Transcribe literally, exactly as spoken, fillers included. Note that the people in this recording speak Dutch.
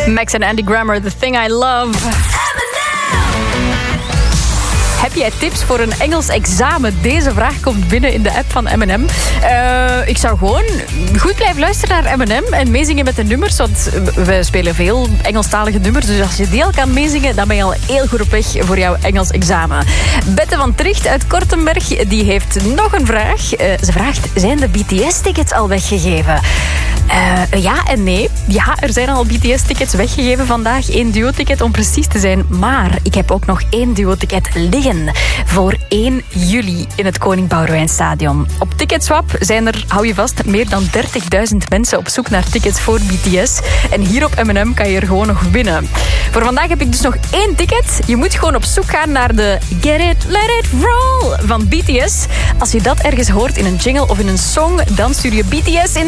Max en Andy Grammer, The Thing I Love. Heb jij tips voor een Engels examen? Deze vraag komt binnen in de app van M en M. Uh, ik zou gewoon goed blijven luisteren naar M en M en meezingen met de nummers, want we spelen veel Engelstalige nummers, dus als je die al kan meezingen, dan ben je al heel goed op weg voor jouw Engels examen. Bette van Tricht uit Kortenberg, die heeft nog een vraag. Uh, ze vraagt, zijn de B T S-tickets al weggegeven? Uh, ja en nee. Ja, er zijn al B T S-tickets weggegeven vandaag. Eén duo-ticket om precies te zijn. Maar ik heb ook nog één duo-ticket liggen voor één juli in het Koning Boudewijn Stadion. Op Ticketswap zijn er, hou je vast, meer dan dertigduizend mensen op zoek naar tickets voor B T S. En hier op M en M kan je er gewoon nog winnen. Voor vandaag heb ik dus nog één ticket. Je moet gewoon op zoek gaan naar de Get It, Let It Roll van B T S. Als je dat ergens hoort in een jingle of in een song, dan stuur je B T S in